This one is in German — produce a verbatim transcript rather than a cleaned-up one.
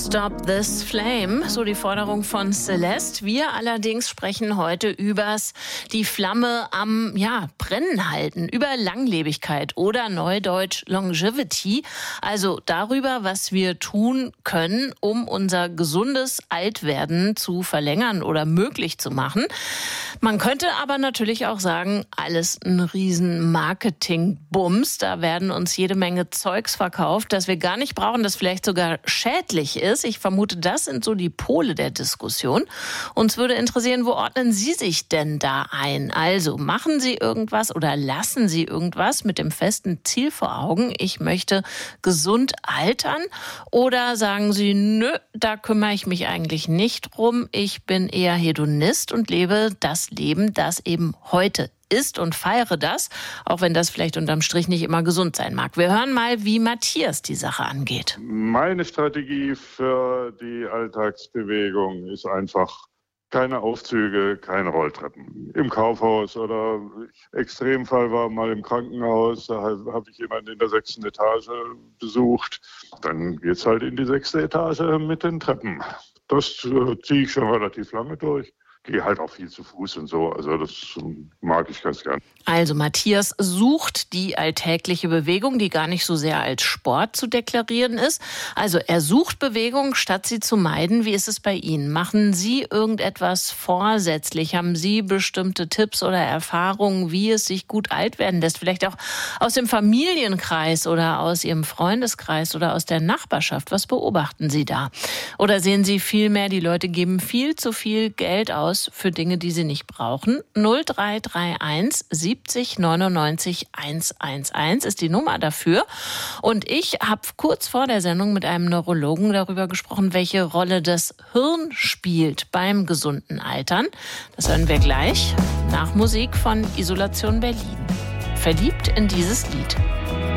Stop this flame, so die Forderung von Celeste. Wir allerdings sprechen heute übers die Flamme am ja, Brennen halten, über Langlebigkeit oder Neudeutsch Longevity, also darüber, was wir tun können, um unser gesundes Altwerden zu verlängern oder möglich zu machen. Man könnte aber natürlich auch sagen, alles ein riesen Marketing-Bums. Da werden uns jede Menge Zeugs verkauft, das wir gar nicht brauchen, das vielleicht sogar schädlich ist. Ich vermute, das sind so die Pole der Diskussion. Uns würde interessieren, wo ordnen Sie sich denn da ein? Also machen Sie irgendwas oder lassen Sie irgendwas mit dem festen Ziel vor Augen, ich möchte gesund altern? Oder sagen Sie, nö, da kümmere ich mich eigentlich nicht drum. Ich bin eher Hedonist und lebe das Leben, das eben heute ist und feiere das, auch wenn das vielleicht unterm Strich nicht immer gesund sein mag. Wir hören mal, wie Matthias die Sache angeht. Meine Strategie für die Alltagsbewegung ist einfach keine Aufzüge, keine Rolltreppen. Im Kaufhaus oder Extremfall war mal im Krankenhaus, da habe ich jemanden in der sechsten Etage besucht. Dann geht's halt in die sechste Etage mit den Treppen. Das äh, ziehe ich schon relativ lange durch. Gehe halt auch viel zu Fuß und so, also das mag ich ganz gern. Also Matthias sucht die alltägliche Bewegung, die gar nicht so sehr als Sport zu deklarieren ist. Also er sucht Bewegung, statt sie zu meiden. Wie ist es bei Ihnen? Machen Sie irgendetwas vorsätzlich? Haben Sie bestimmte Tipps oder Erfahrungen, wie es sich gut alt werden lässt? Vielleicht auch aus dem Familienkreis oder aus Ihrem Freundeskreis oder aus der Nachbarschaft. Was beobachten Sie da? Oder sehen Sie vielmehr, die Leute geben viel zu viel Geld aus für Dinge, die sie nicht brauchen? null drei drei eins siebzig neunundneunzig hundertunelf ist die Nummer dafür. Und ich habe kurz vor der Sendung mit einem Neurologen darüber gesprochen, welche Rolle das Hirn spielt beim gesunden Altern. Das hören wir gleich nach Musik von Isolation Berlin. Verliebt in dieses Lied.